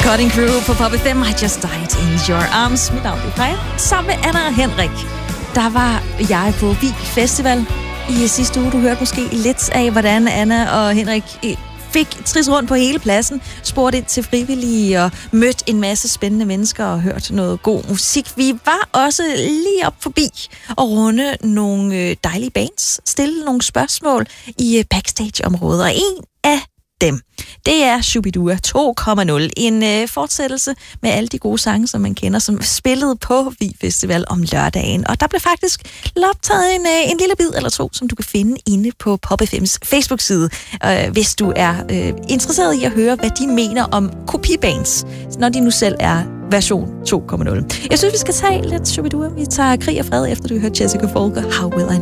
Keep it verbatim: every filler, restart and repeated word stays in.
Cutting Crew på Pop F M. I just died in your arms. Mit navn er Freja. Sammen med Anna og Henrik, der var jeg på Vig Festival i sidste uge. Du hørte måske lidt af, hvordan Anna og Henrik fik tris rundt på hele pladsen, spurgt ind til frivillige og mødt en masse spændende mennesker og hørt noget god musik. Vi var også lige op forbi og runde nogle dejlige bands, stille nogle spørgsmål i backstage-området, og en af dem, det er Shubidua to komma nul, en øh, fortsættelse med alle de gode sange, som man kender, som spillede på Vig Festival om lørdagen. Og der blev faktisk optaget en, øh, en lille bid eller to, som du kan finde inde på Pop F M's Facebook-side, øh, hvis du er øh, interesseret i at høre, hvad de mener om kopibands, når de nu selv er version to komma nul. Jeg synes, vi skal tage lidt Shubidua. Vi tager Krig og Fred, efter du har hørt Jessica Folker, How Will I